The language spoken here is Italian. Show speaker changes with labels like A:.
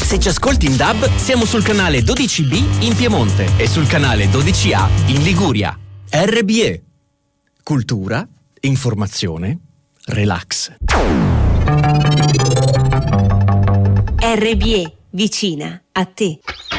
A: Se ci ascolti in DAB, siamo sul canale 12B in Piemonte e sul canale 12A in Liguria. RBE. Cultura, informazione, relax.
B: RBE, vicina a te.